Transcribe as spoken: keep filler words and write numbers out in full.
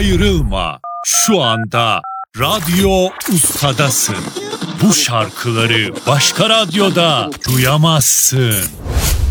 ayrılma. Şu anda Radyo Usta'dasın. Bu şarkıları başka radyoda duyamazsın.